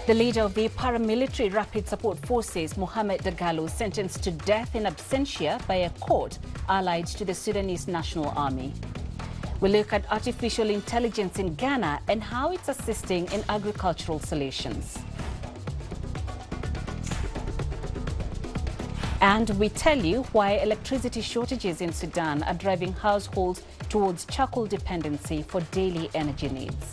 The leader of the paramilitary Rapid Support Forces, Mohamed Dagalo, sentenced to death in absentia by a court allied to the Sudanese National Army. We look at artificial intelligence in Ghana and how it's assisting in agricultural solutions. And we tell you why electricity shortages in Sudan are driving households towards charcoal dependency for daily energy needs.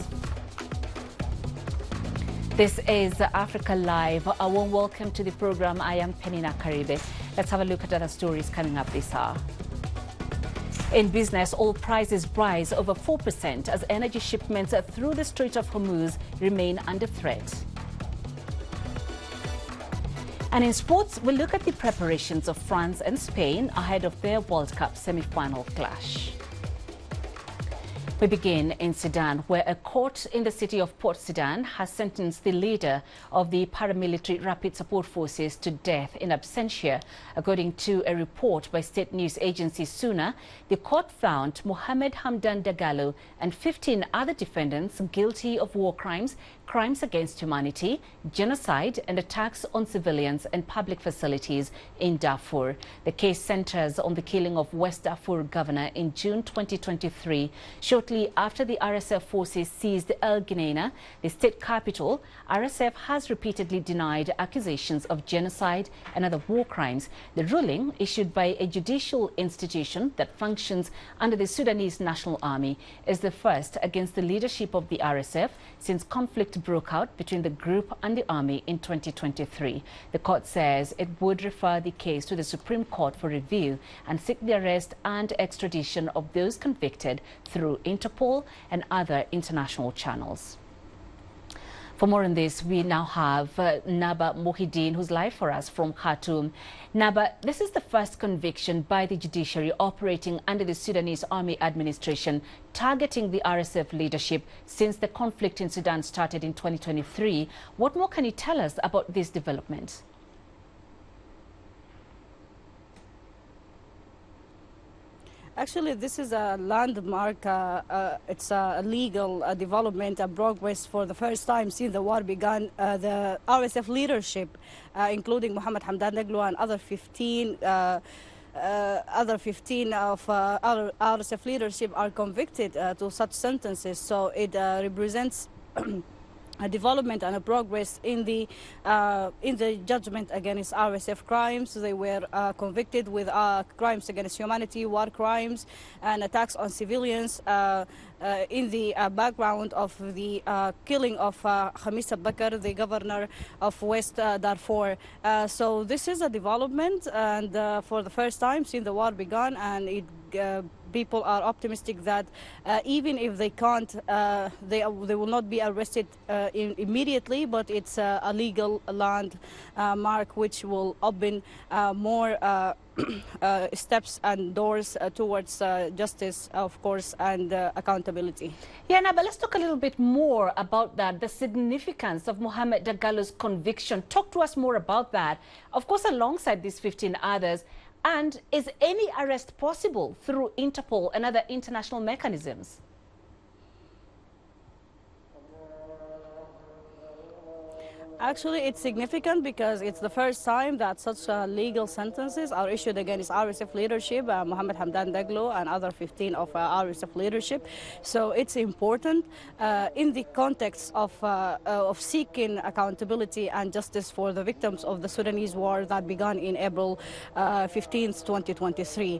This is Africa Live. A warm welcome to the program. I am Penina Karibe. Let's have a look at other stories coming up this hour. In business, oil prices rise over 4% as energy shipments through the Strait of Hormuz remain under threat. And in sports, we'll look at the preparations of France and Spain ahead of their World Cup semi-final clash. We begin in Sudan, where a court in the city of Port Sudan has sentenced the leader of the paramilitary Rapid Support Forces to death in absentia. According to a report by state news agency SUNA, the court found Mohamed Hamdan Dagalo and 15 other defendants guilty of war crimes, crimes against humanity, genocide and attacks on civilians and public facilities in Darfur. The case centers on the killing of West Darfur governor in June 2023. Shortly after the RSF forces seized El Geneina, the state capital, RSF has repeatedly denied accusations of genocide and other war crimes. The ruling, issued by a judicial institution that functions under the Sudanese National Army, is the first against the leadership of the RSF since conflict broke out between the group and the army in 2023. The court says it would refer the case to the Supreme Court for review and seek the arrest and extradition of those convicted through Interpol and other international channels. For more on this, we now have Naba Mohideen, who's live for us from Khartoum. Naba, this is the first conviction by the judiciary operating under the Sudanese Army administration targeting the RSF leadership since the conflict in Sudan started in 2023. What more can you tell us about this development? Actually, this is a landmark. It's a legal development and progress for the first time since the war began. The RSF leadership, including Mohamed Hamdan Dagalo and other 15 of our RSF leadership, are convicted to such sentences. So it represents a development and a progress in the judgment against RSF crimes. They were convicted with crimes against humanity, war crimes, and attacks on civilians in the background of the killing of Khamis Bakr, the governor of West Darfur. So this is a development, and for the first time since the war began, and people are optimistic that even if they can't, they will not be arrested immediately, but it's a legal landmark which will open more steps and doors towards justice, of course, and accountability. Yeah, now, but let's talk a little bit more about that, the significance of Mohamed Dagalo's conviction. Talk to us more about that, of course, alongside these 15 others. And is any arrest possible through Interpol and other international mechanisms? Actually, it's significant because it's the first time that such legal sentences are issued against RSF leadership, Mohamed Hamdan Dagalo and other 15 of RSF leadership. So it's important in the context of seeking accountability and justice for the victims of the Sudanese war that began in April 15th, 2023.